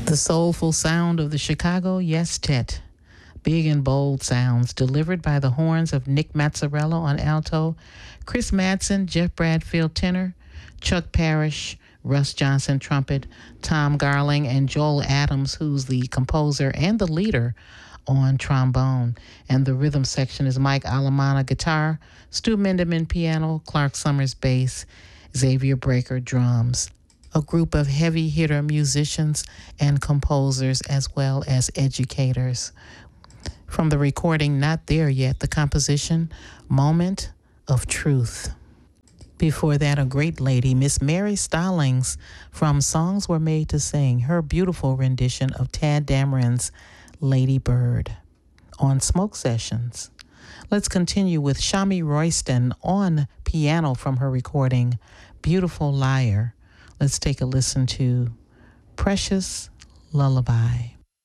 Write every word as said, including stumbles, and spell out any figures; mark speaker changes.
Speaker 1: The soulful sound of the Chicago Yes-Tet. Big and bold sounds delivered by the horns of Nick Mazzarello on alto, Chris Madsen, Jeff Bradfield tenor, Chuck Parrish, Russ Johnson trumpet, Tom Garling, and Joel Adams, who's the composer and the leader, on trombone. And the rhythm section is Mike Alamana guitar, Stu Mendeman piano, Clark Summers bass, Xavier Breaker drums. A group of heavy hitter musicians and composers as well as educators. From the recording Not There Yet, the composition Moment of Truth. Before that, a great lady, Miss Mary Stallings, from Songs Were Made to Sing, her beautiful rendition of Tad Dameron's Lady Bird on Smoke Sessions. Let's continue with Shami Royston on piano from her recording Beautiful Liar. Let's take a listen to Precious Lullaby.